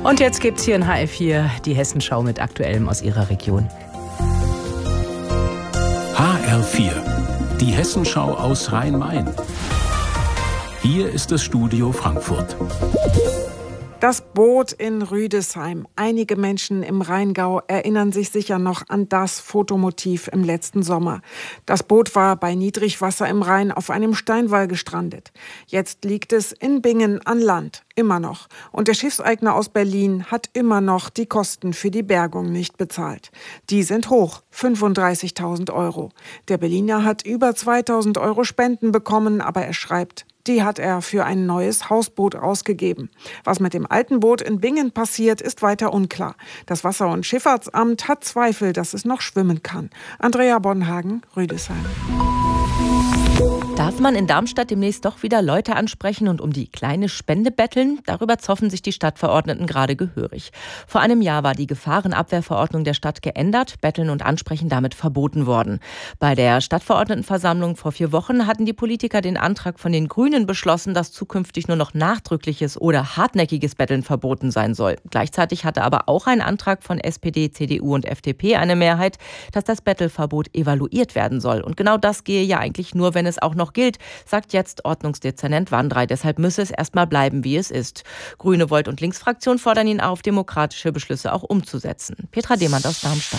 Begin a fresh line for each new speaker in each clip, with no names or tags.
Und jetzt gibt's hier in HR4 die Hessenschau mit Aktuellem aus Ihrer Region.
HR4, die Hessenschau aus Rhein-Main. Hier ist das Studio Frankfurt.
Das Boot in Rüdesheim. Einige Menschen im Rheingau erinnern sich sicher noch an das Fotomotiv im letzten Sommer. Das Boot war bei Niedrigwasser im Rhein auf einem Steinwall gestrandet. Jetzt liegt es in Bingen an Land, immer noch. Und der Schiffseigner aus Berlin hat immer noch die Kosten für die Bergung nicht bezahlt. Die sind hoch, 35.000 Euro. Der Berliner hat über 2.000 Euro Spenden bekommen, aber er schreibt, die hat er für ein neues Hausboot ausgegeben. Was mit dem alten Boot in Bingen passiert, ist weiter unklar. Das Wasser- und Schifffahrtsamt hat Zweifel, dass es noch schwimmen kann. Andrea Bonhagen, Rüdesheim.
Darf man in Darmstadt demnächst doch wieder Leute ansprechen und um die kleine Spende betteln? Darüber zoffen sich die Stadtverordneten gerade gehörig. Vor einem Jahr war die Gefahrenabwehrverordnung der Stadt geändert, Betteln und Ansprechen damit verboten worden. Bei der Stadtverordnetenversammlung vor 4 Wochen hatten die Politiker den Antrag von den Grünen beschlossen, dass zukünftig nur noch nachdrückliches oder hartnäckiges Betteln verboten sein soll. Gleichzeitig hatte aber auch ein Antrag von SPD, CDU und FDP eine Mehrheit, dass das Bettelverbot evaluiert werden soll. Und genau das gehe ja eigentlich nur, wenn es auch noch gilt, sagt jetzt Ordnungsdezernent Wandrei. Deshalb müsse es erstmal bleiben, wie es ist. Grüne Volt- und Linksfraktion fordern ihn auf, demokratische Beschlüsse auch umzusetzen. Petra Demand aus Darmstadt.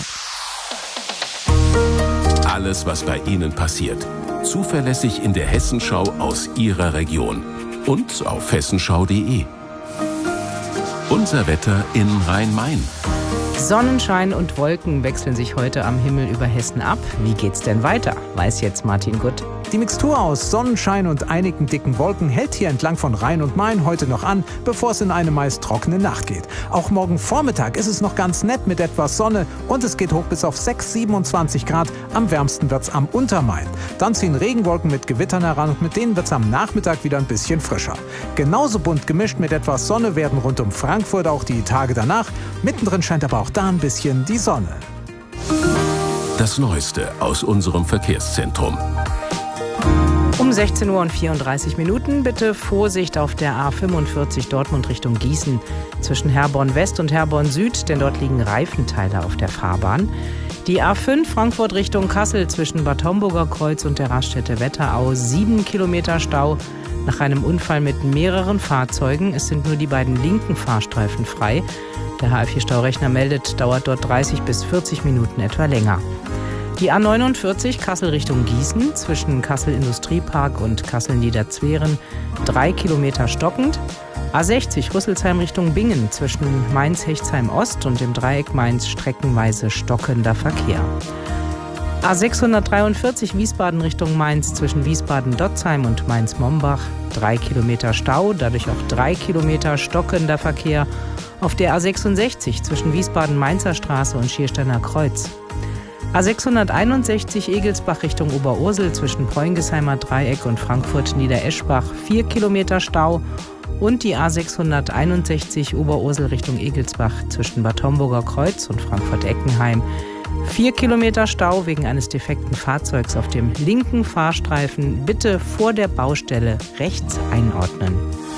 Alles, was bei Ihnen passiert. Zuverlässig in der Hessenschau aus Ihrer Region. Und auf hessenschau.de. Unser Wetter in Rhein-Main.
Sonnenschein und Wolken wechseln sich heute am Himmel über Hessen ab. Wie geht's denn weiter? Weiß jetzt Martin Gutt.
Die Mixtur aus Sonnenschein und einigen dicken Wolken hält hier entlang von Rhein und Main heute noch an, bevor es in eine meist trockene Nacht geht. Auch morgen Vormittag ist es noch ganz nett mit etwas Sonne und es geht hoch bis auf 27 Grad. Am wärmsten wird's am Untermain. Dann ziehen Regenwolken mit Gewittern heran und mit denen wird's am Nachmittag wieder ein bisschen frischer. Genauso bunt gemischt mit etwas Sonne werden rund um Frankfurt auch die Tage danach. Mittendrin scheint aber auch da ein bisschen die Sonne.
Das Neueste aus unserem Verkehrszentrum.
Um 16:34 Uhr bitte Vorsicht auf der A45 Dortmund Richtung Gießen zwischen Herborn West und Herborn Süd, denn dort liegen Reifenteile auf der Fahrbahn. Die A5 Frankfurt Richtung Kassel zwischen Bad Homburger Kreuz und der Raststätte Wetterau 7 Kilometer Stau nach einem Unfall mit mehreren Fahrzeugen. Es sind nur die beiden linken Fahrstreifen frei. Der HR4-Staurechner meldet, dauert dort 30 bis 40 Minuten etwa länger. Die A49 Kassel Richtung Gießen zwischen Kassel Industriepark und Kassel Niederzweren 3 Kilometer stockend. A60 Rüsselsheim Richtung Bingen zwischen Mainz-Hechtsheim Ost und dem Dreieck Mainz streckenweise stockender Verkehr. A643 Wiesbaden Richtung Mainz zwischen Wiesbaden-Dotzheim und Mainz-Mombach 3 Kilometer Stau, dadurch auch 3 Kilometer stockender Verkehr auf der A66 zwischen Wiesbaden-Mainzer Straße und Schiersteiner Kreuz. A661 Egelsbach Richtung Oberursel zwischen Preungesheimer Dreieck und Frankfurt-Niedereschbach 4 Kilometer Stau und die A661 Oberursel Richtung Egelsbach zwischen Bad Homburger Kreuz und Frankfurt-Eckenheim 4 Kilometer Stau wegen eines defekten Fahrzeugs auf dem linken Fahrstreifen. Bitte vor der Baustelle rechts einordnen.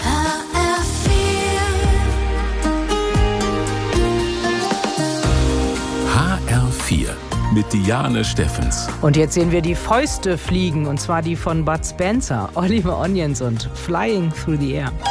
HR4 mit Diane Steffens.
Und jetzt sehen wir die Fäuste fliegen, und zwar die von Bud Spencer, Oliver Onions und Flying Through the Air.